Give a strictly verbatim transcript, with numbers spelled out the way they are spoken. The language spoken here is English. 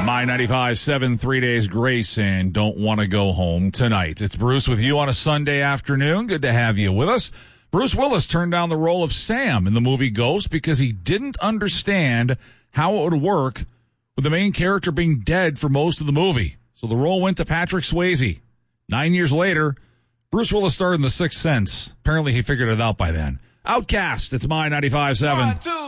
My ninety-five seven, three days grace, and don't want to go home tonight. It's Bruce with you on a Sunday afternoon. Good to have you with us. Bruce Willis turned down the role of Sam in the movie Ghost because he didn't understand how it would work with the main character being dead for most of the movie. So the role went to Patrick Swayze. Nine years later, Bruce Willis starred in The Sixth Sense. Apparently he figured it out by then. Outcast, it's My ninety-five seven. One, two.